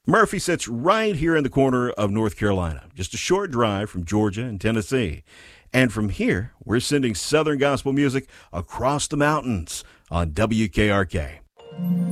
Murphy sits right here in the corner of North Carolina, just a short drive from Georgia and Tennessee. And from here, we're sending Southern gospel music across the mountains on WKRK.